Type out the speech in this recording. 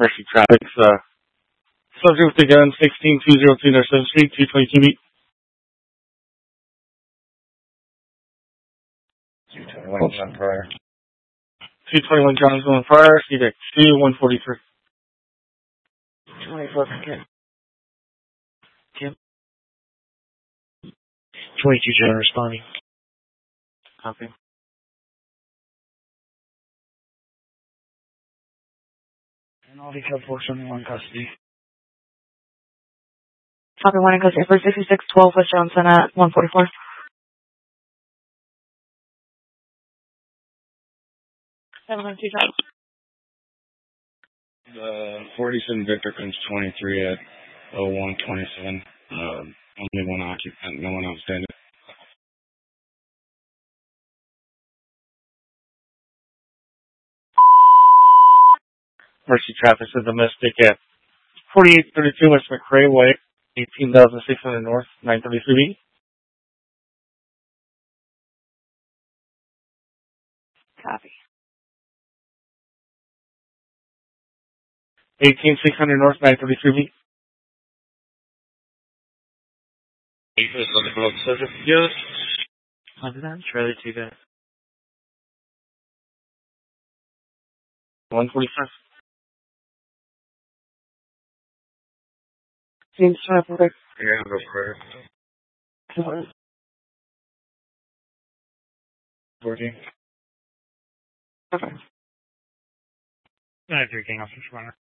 Mercy Traffic. Subject with the gun, 16202 North 7th Street, 222 beat. 221 prior. 221 Johnson Prior, CDEC 143. 24 Kim. 22 John responding. Copy. And all detailed 471 custody. Copy 1 in custody for 6612 West Johnson at 144. Two times. 47 Victor comes 23 at 0127. Only one occupant, no one outstanding. Mercy Traffic is domestic at 4832 West McRae Way, 18,600 North, 933 B. Copy. 18,600 North, 933 B. Yes. Copy that. Charlie 2 guys. 145. Seems traffic. Yeah, go credit. 14. Okay. 93 King Officer Runner.